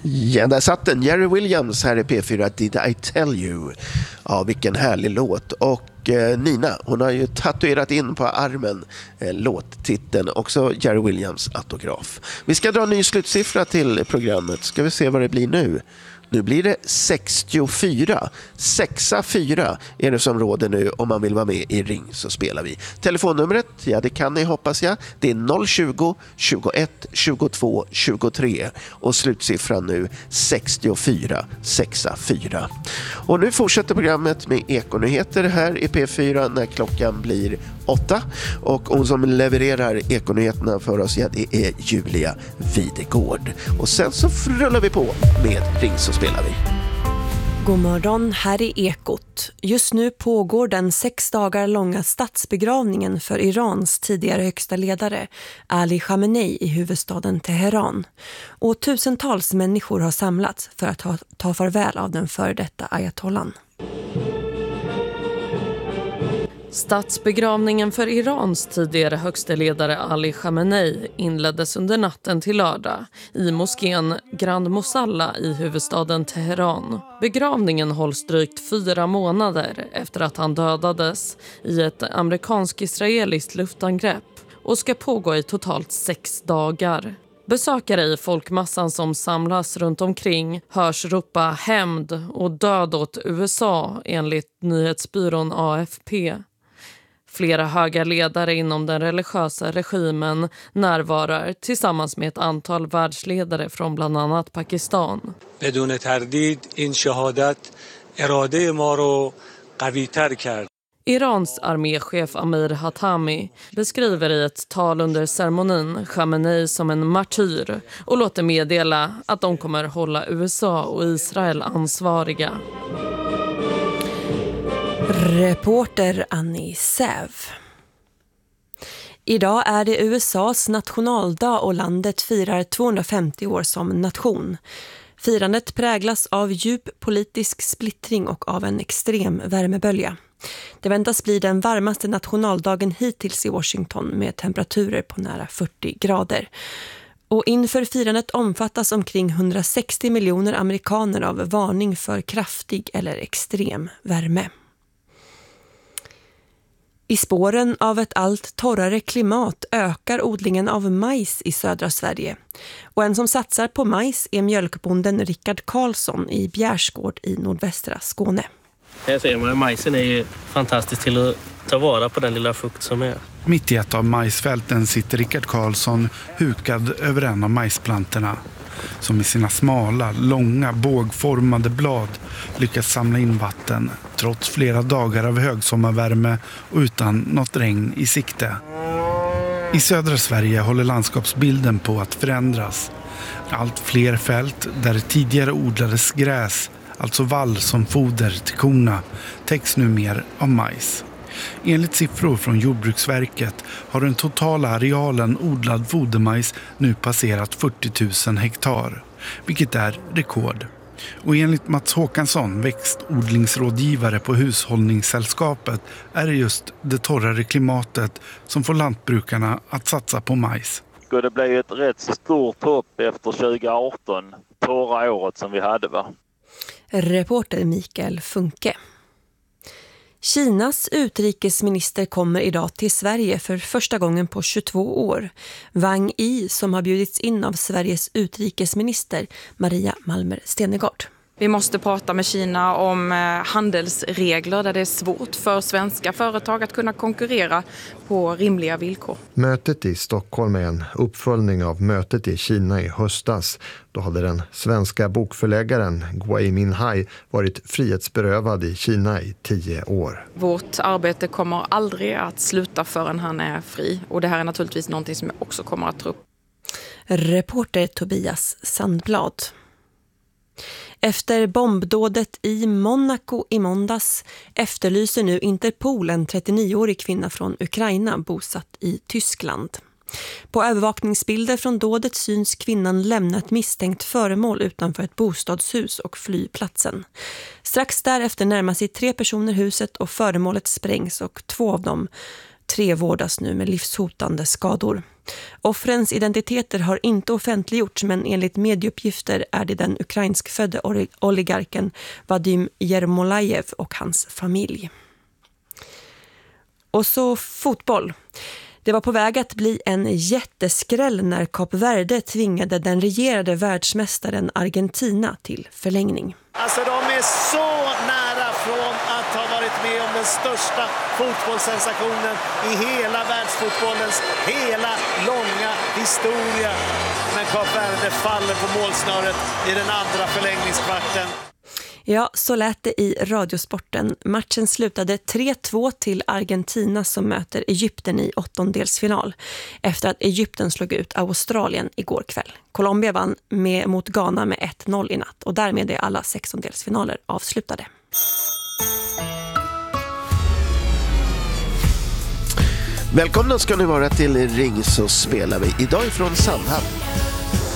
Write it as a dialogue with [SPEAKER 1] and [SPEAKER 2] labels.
[SPEAKER 1] Ja, där satt den. Jerry Williams här i P4, Did I Tell You? Ja, vilken härlig låt. Och Nina, hon har ju tatuerat in på armen låttiteln, också Jerry Williams autograf. Vi ska dra en ny slutsiffra till programmet. Ska vi se vad det blir nu. Nu blir det 64. 6-4 är det som råder nu. Om man vill vara med i Ring så spelar vi. Telefonnumret, ja det kan ni hoppas jag. Det är 020 21 22 23. Och slutsiffran nu 64. 6-4. Och nu fortsätter programmet med Ekonyheter här i P4 när klockan blir 8. Och hon som levererar Ekonyheterna för oss, ja, det är Julia Videgård. Och sen så rullar vi på med Ring så spelar vi.
[SPEAKER 2] God morgon, här är Ekot. Just nu pågår den 6 dagar långa statsbegravningen för Irans tidigare högsta ledare Ali Khamenei i huvudstaden Teheran. Och tusentals människor har samlats för att ta farväl av den före detta ayatollan.
[SPEAKER 3] Statsbegravningen för Irans tidigare högste ledare Ali Khamenei inleddes under natten till lördag i moskén Grand Mosalla i huvudstaden Teheran. Begravningen hålls drygt 4 månader efter att han dödades i ett amerikansk-israeliskt luftangrepp och ska pågå i totalt 6 dagar. Besökare i folkmassan som samlas runt omkring hörs ropa hämnd och död åt USA enligt nyhetsbyrån AFP. Flera höga ledare inom den religiösa regimen närvarar tillsammans med ett antal världsledare från bland annat Pakistan.
[SPEAKER 4] بدون تردید این شهادت اراده ما رو قوی‌تر کرد.
[SPEAKER 3] Irans arméchef Amir Hatami beskriver i ett tal under ceremonin Khamenei som en martyr och låter meddela att de kommer hålla USA och Israel ansvariga.
[SPEAKER 2] Reporter Annie Säv. Idag är det USAs nationaldag och landet firar 250 år som nation. Firandet präglas av djup politisk splittring och av en extrem värmebölja. Det väntas bli den varmaste nationaldagen hittills i Washington med temperaturer på nära 40 grader. Och inför firandet omfattas omkring 160 miljoner amerikaner av varning för kraftig eller extrem värme. I spåren av ett allt torrare klimat ökar odlingen av majs i södra Sverige. Och en som satsar på majs är mjölkbonden Rickard Karlsson i Bjärsgård i nordvästra Skåne.
[SPEAKER 5] Här ser man, majsen är ju fantastisk till att ta vara på den lilla fukt som är.
[SPEAKER 6] Mitt i ett av majsfälten sitter Rickard Karlsson hukad över en av majsplantorna som i sina smala, långa, bågformade blad lyckas samla in vatten trots flera dagar av högsommarvärme och utan något regn i sikte. I södra Sverige håller landskapsbilden på att förändras. Allt fler fält där tidigare odlades gräs, alltså vall som foder till korna, täcks nu mer av majs. Enligt siffror från Jordbruksverket har den totala arealen odlad fodermajs nu passerat 40 000 hektar, vilket är rekord. Och enligt Mats Håkansson, växtodlingsrådgivare på Hushållningssällskapet, är det just det torrare klimatet som får lantbrukarna att satsa på majs.
[SPEAKER 7] Det blev ett rätt stort hopp efter 2018, torra året som vi hade, va?
[SPEAKER 2] Reporter Mikael Funke. Kinas utrikesminister kommer idag till Sverige för första gången på 22 år. Wang Yi, som har bjudits in av Sveriges utrikesminister Maria Malmer Stenegård.
[SPEAKER 8] Vi måste prata med Kina om handelsregler där det är svårt för svenska företag att kunna konkurrera på rimliga villkor.
[SPEAKER 9] Mötet i Stockholm är en uppföljning av mötet i Kina i höstas. Då hade den svenska bokförläggaren Gui Minhai varit frihetsberövad i Kina i 10 år.
[SPEAKER 8] Vårt arbete kommer aldrig att sluta förrän han är fri. Och det här är naturligtvis någonting som jag också kommer att ta upp.
[SPEAKER 2] Reporter Tobias Sandblad. Efter bombdådet i Monaco i måndags efterlyser nu Interpol en 39-årig kvinna från Ukraina bosatt i Tyskland. På övervakningsbilder från dådet syns kvinnan lämna ett misstänkt föremål utanför ett bostadshus och flygplatsen. Strax därefter närmar sig 3 personer huset och föremålet sprängs och 2 3 vårdas nu med livshotande skador. Offrens identiteter har inte offentliggjorts, men enligt medieuppgifter är det den ukrainskfödde oligarken Vadim Yermolayev och hans familj. Och så fotboll. Det var på väg att bli en jätteskräll när Kap Verde tvingade den regerade världsmästaren Argentina till förlängning.
[SPEAKER 10] Alltså de är så nära från att ha varit med om den största fotbollssensationen i hela världsfotbollens hela långa historia. Men Kap Verde faller på målsnöret i den andra förlängningskvarten.
[SPEAKER 2] Ja, så lät det i Radiosporten. Matchen slutade 3-2 till Argentina som möter Egypten i 8-delsfinal efter att Egypten slog ut Australien igår kväll. Colombia vann mot Ghana med 1-0 i natt och därmed är alla 16-delsfinaler avslutade.
[SPEAKER 1] Välkomna ska ni vara till Ring så spelar vi idag ifrån Sandhamn.